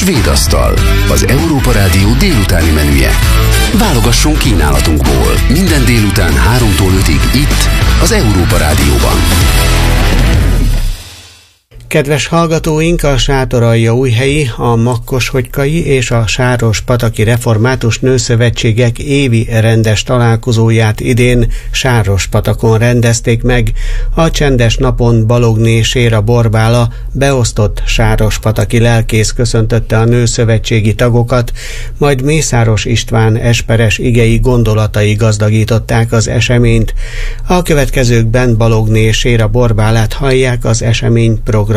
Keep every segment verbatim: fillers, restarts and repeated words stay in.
Svéd asztal, az Európa Rádió délutáni menüje. Válogasson kínálatunkból minden délután háromtól ötig itt, az Európa Rádióban. Kedves hallgatóink, a Sátoraljaújhelyi, a Makkoshogykai és a Sárospataki Református Nőszövetségek évi rendes találkozóját idén Sárospatakon rendezték meg. A csendes napon Balogné Séra Borbála, beosztott sárospataki lelkész köszöntötte a nőszövetségi tagokat, majd Mészáros István esperes igei gondolatai gazdagították az eseményt. A következőkben Balogné Séra Borbálát hallják az esemény program.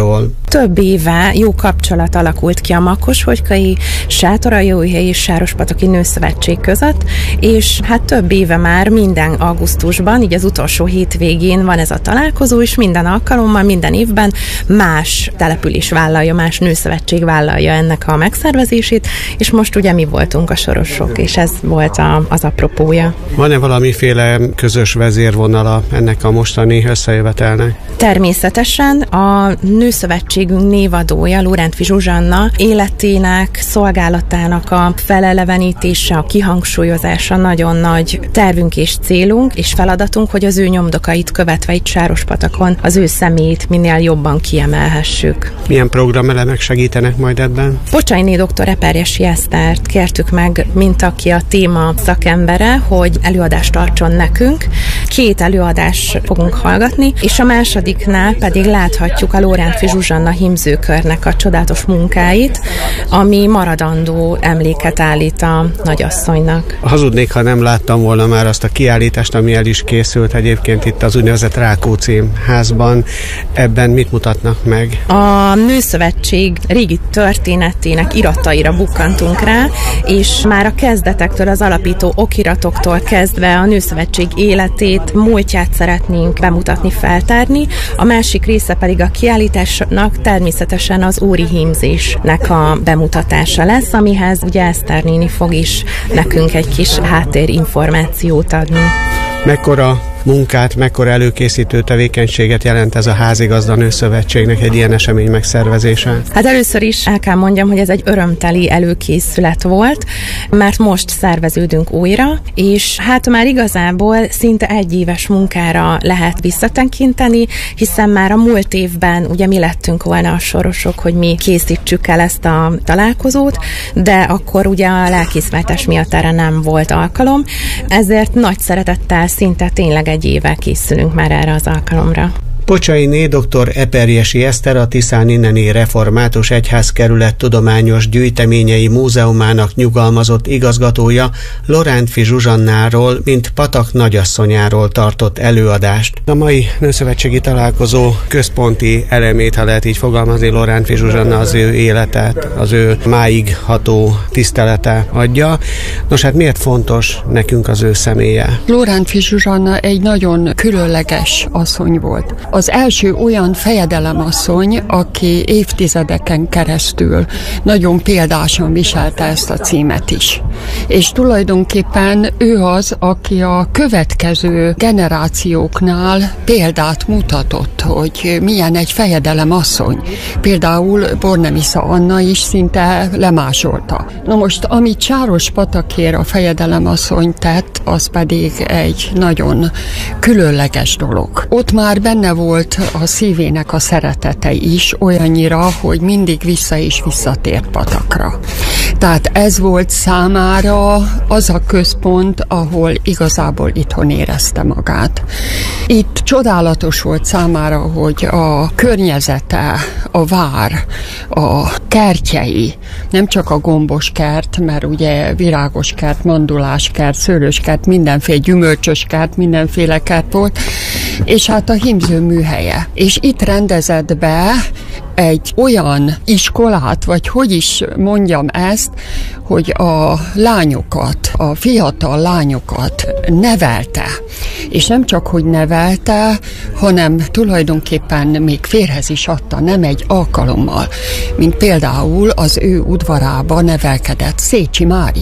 Több éve jó kapcsolat alakult ki a Makkoshogykai, Sátoraljaújhelyi és Sárospataki Nőszövetség között, és hát több éve már minden augusztusban, így az utolsó hétvégén van ez a találkozó, és minden alkalommal, minden évben más település vállalja, más nőszövetség vállalja ennek a megszervezését, és most ugye mi voltunk a sorosok, és ez volt a, az apropója. Van-e valamiféle közös vezérvonala ennek a mostani összejövetelnek? Természetesen a A nőszövetségünk névadója, Lórántfi Zsuzsanna életének, szolgálatának a felelevenítése, a kihangsúlyozása nagyon nagy tervünk és célunk, és feladatunk, hogy az ő nyomdokait követve itt Sárospatakon az ő személyét minél jobban kiemelhessük. Milyen programelemek segítenek majd ebben? Pocsainé doktor Eperjesi Esztert kértük meg, mint aki a téma szakembere, hogy előadást tartson nekünk. Két előadást fogunk hallgatni, és a másodiknál pedig láthatjuk a Lórántfi Zsuzsanna hímzőkörnek a csodálatos munkáit, ami maradandó emléket állít a nagyasszonynak. Hazudnék, ha nem láttam volna már azt a kiállítást, ami el is készült egyébként itt az úgynevezett Rákóczi házban. Ebben mit mutatnak meg? A Nőszövetség régi történetének irataira bukkantunk rá, és már a kezdetektől, az alapító okiratoktól kezdve a Nőszövetség életét, múltját szeretnénk bemutatni, feltárni. A másik része pedig a kiállításnak természetesen az óri hímzésnek a bemutatása lesz, amihez ugye Eszter néni fog is nekünk egy kis háttérinformációt adni. Mekkora munkát, mekkora előkészítő tevékenységet jelent ez a Házigazda Nőszövetségnek egy ilyen esemény megszervezése? Hát először is el kell mondjam, hogy ez egy örömteli előkészület volt, mert most szerveződünk újra, és hát már igazából szinte egy éves munkára lehet visszatekinteni, hiszen már a múlt évben ugye mi lettünk volna a sorosok, hogy mi készítsük el ezt a találkozót, de akkor ugye a lelkészváltás miatt erre nem volt alkalom, ezért nagy szeretettel szinte tényleg egy éve készülünk már erre az alkalomra. Pocsainé doktor Eperjesi Eszter, a Tiszán inneni Református Egyházkerület tudományos gyűjteményei múzeumának nyugalmazott igazgatója Lórántfi Zsuzsannáról, mint Patak nagyasszonyáról tartott előadást. A mai nőszövetségi találkozó központi elemét, ha lehet így fogalmazni, Lórántfi Zsuzsanna az ő életet, az ő máig ható tisztelete adja. Nos, hát miért fontos nekünk az ő személye? Lórántfi Zsuzsanna egy nagyon különleges asszony volt. Az első olyan fejedelemasszony, aki évtizedeken keresztül nagyon példásan viselte ezt a címet is. És tulajdonképpen ő az, aki a következő generációknál példát mutatott, hogy milyen egy fejedelemasszony. Például Bornemisza Anna is szinte lemásolta. Na most, amit Sárospatakért a fejedelemasszony tett, az pedig egy nagyon különleges dolog. Ott már benne volt a szívének a szeretete is, olyannyira, hogy mindig vissza és visszatért Patakra. Tehát ez volt számára az a központ, ahol igazából itthon érezte magát. Itt csodálatos volt számára, hogy a környezete, a vár, a kertjei, nem csak a gombos kert, mert ugye virágos kert, mandulás kert, szőlős kert, mindenféle gyümölcsös kert, mindenféle kert volt, és hát a hímző műhelye. És itt rendezett be egy olyan iskolát, vagy hogy is mondjam ezt, hogy a lányokat, a fiatal lányokat nevelte. És nem csak, hogy nevelte, hanem tulajdonképpen még férhez is adta, nem egy alkalommal, mint például az ő udvarába nevelkedett Szécsi Mária.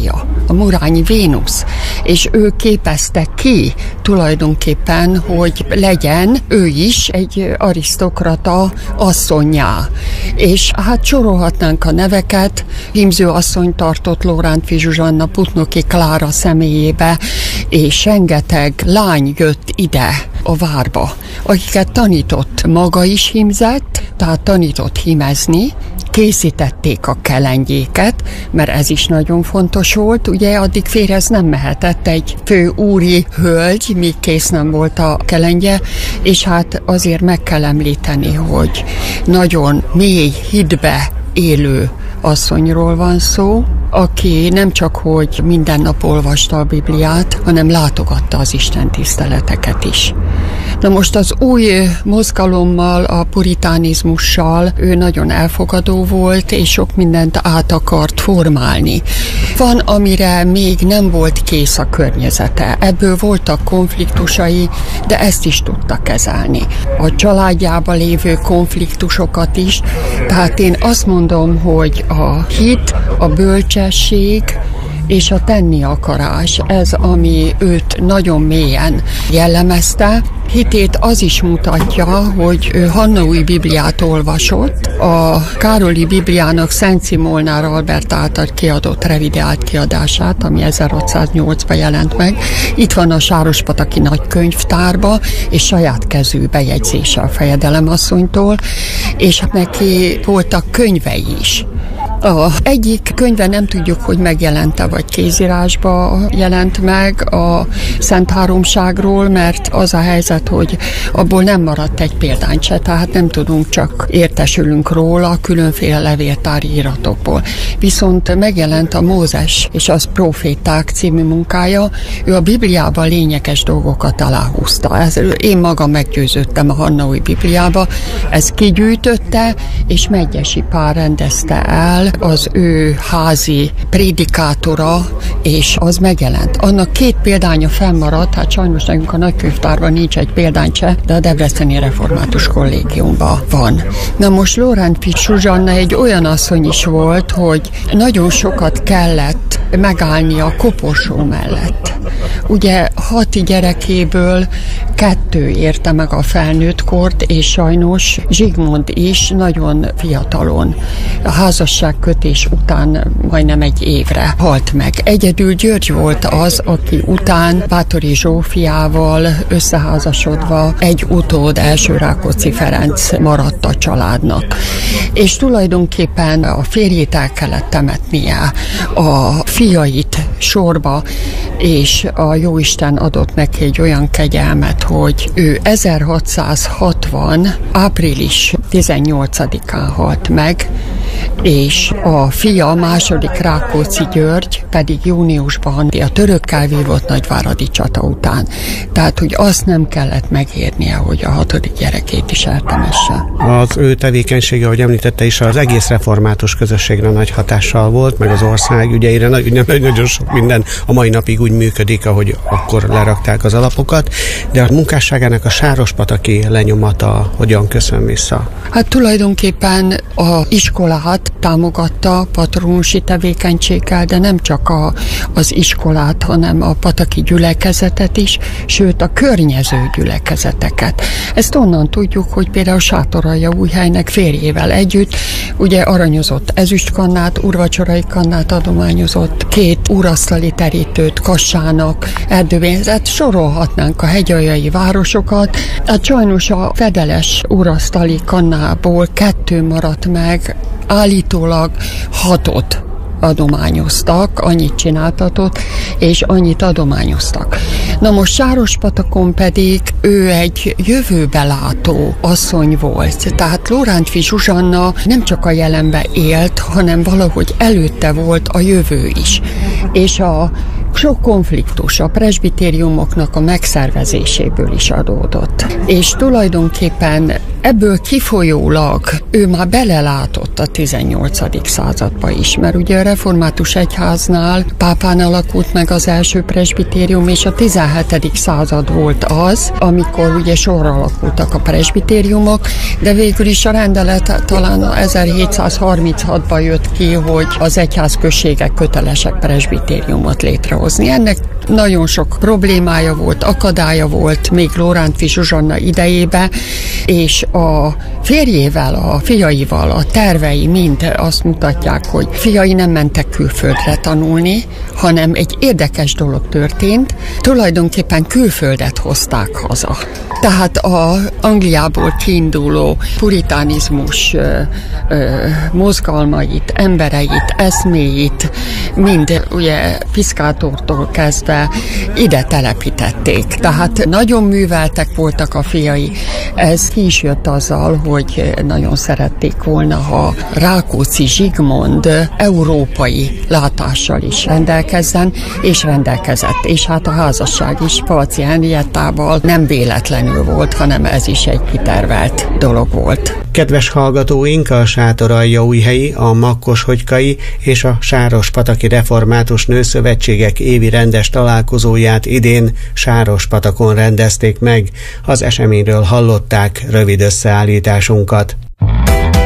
a Murányi Vénusz, és ő képezte ki tulajdonképpen, hogy legyen ő is egy arisztokrata asszonnyá. És hát sorolhatnánk a neveket, hímző asszony tartott Lorántffy Zsuzsanna Putnoki Klára személyébe, és rengeteg lány jött ide a várba, akiket tanított, maga is hímzett, tehát tanított hímezni, készítették a kelengyéket, mert ez is nagyon fontos volt, ugye addig férjhez nem mehetett egy fő úri hölgy, míg kész nem volt a kelengye, és hát azért meg kell említeni, hogy nagyon mély hitbe élő asszonyról van szó, aki nem csak, hogy minden nap olvasta a Bibliát, hanem látogatta az istentiszteleteket is. Na most az új mozgalommal, a puritánizmussal ő nagyon elfogadó volt, és sok mindent át akart formálni. Van, amire még nem volt kész a környezete. Ebből voltak konfliktusai, de ezt is tudta kezelni. A családjában lévő konfliktusokat is. Tehát én azt mondom, hogy a hit, a bölcsesség és a tenni akarás, ez, ami őt nagyon mélyen jellemezte. Hitét az is mutatja, hogy ő Hannaui Bibliát olvasott, a Károli Bibliának Szent Szimolnár Albert által kiadott revideált kiadását, ami ezerhatszáznyolcban jelent meg. Itt van a Sárospataki Nagykönyvtárba, és saját kezű bejegyzése a fejedelemasszonytól, és neki voltak könyvei is. A egyik könyve nem tudjuk, hogy megjelente, vagy kézírásba jelent meg a Szent Háromságról, mert az a helyzet, hogy abból nem maradt egy példány se, tehát nem tudunk, csak értesülünk róla különféle levéltári iratokból. Viszont megjelent a Mózes és az Proféták című munkája, ő a Bibliában lényeges dolgokat aláhúzta. Ez, én magam meggyőződtem a Hannaui Bibliába, ezt kigyűjtötte, és Medgyessy Pál rendezte el, az ő házi prédikátora, és az megjelent. Annak két példánya fennmaradt, hát sajnos nekünk a Nagykönyvtárban nincs egy példány se, de a Debreceni Református Kollégiumban van. Na most Lorántffy Zsuzsanna egy olyan asszony is volt, hogy nagyon sokat kellett megállni a koporsó mellett. Ugye hati gyerekéből kettő érte meg a felnőtt kort, és sajnos Zsigmond is nagyon fiatalon, a házasságkötés után majdnem egy évre halt meg. Egyedül György volt az, aki után Báthori Zsófiával összeházasodva egy utód, első Rákóczi Ferenc maradt a családnak. És tulajdonképpen a férjét el kellett temetnie, a fiait sorba, és a Jóisten adott neki egy olyan kegyelmet, hogy ő ezerhatszázhatvan. április tizennyolcadikán halt meg, és a fia, második Rákóczi György pedig júniusban a törökkel vívott nagyváradi csata után. Tehát, hogy azt nem kellett megérnie, hogy a hatodik gyerekét is eltemesse. Az ő tevékenysége, ahogy említette is, az egész református közösségre nagy hatással volt, meg az ország ügyeire, nagyon sok minden a mai napig úgy működik, ahogy akkor lerakták az alapokat, de a munkásságának a sárospataki lenyomata hogyan köszön vissza? Hát tulajdonképpen a iskolát támogatta patronusi tevékenységgel, de nem csak a, az iskolát, hanem a pataki gyülekezetet is, sőt a környező gyülekezeteket. Ezt onnan tudjuk, hogy például Sátoraljaújhelynek férjével együtt ugye aranyozott ezüstkannát, úrvacsorai kannát adományozott, két úrasztali terítőt Kassának, Erdővényzet, sorolhatnánk a hegyaljai városokat. Hát sajnos a fedeles úrasztali kannából kettő maradt meg, állítólag hatot adományoztak, annyit csináltatott, és annyit adományoztak. Na most Sárospatakon pedig ő egy jövőbe látó asszony volt. Tehát Lorántffy Zsuzsanna nem csak a jelenbe élt, hanem valahogy előtte volt a jövő is. És a sok konfliktus a presbitériumoknak a megszervezéséből is adódott. És tulajdonképpen ebből kifolyólag ő már belelátott a tizennyolcadik századba is, mert ugye a református egyháznál pápán alakult meg az első presbitérium, és a tizenhetedik század volt az, amikor ugye sorra alakultak a presbitériumok, de végül is a rendelet talán ezerhétszázharminchatban jött ki, hogy az egyházközségek kötelesek presbitériumot létrehozni. Ennek nagyon sok problémája volt, akadálya volt még Lorántffy Zsuzsanna idejében, és a férjével, a fiaival a tervei mind azt mutatják, hogy fiai nem mentek külföldre tanulni, hanem egy érdekes dolog történt, tulajdonképpen külföldet hozták haza. Tehát a Angliából kiinduló puritánizmus ö, ö, mozgalmait, embereit, eszméit mind ugye Piscatortól kezdve ide telepítették. Tehát nagyon műveltek voltak a fiai. Ez ki is jött azzal, hogy nagyon szerették volna, ha Rákóczi Zsigmond európai látással is rendelkezzen, és rendelkezett. És hát a házasság is Palci Henriettával nem véletlenül volt, hanem ez is egy kitervelt dolog volt. Kedves hallgatóink, a Sátoraljaújhelyi, a Makkoshogykai és a Sárospataki Református Nőszövetségek évi rendes találkozóját idén Sárospatakon rendezték meg. Az eseményről hallották rövid összeállításunkat.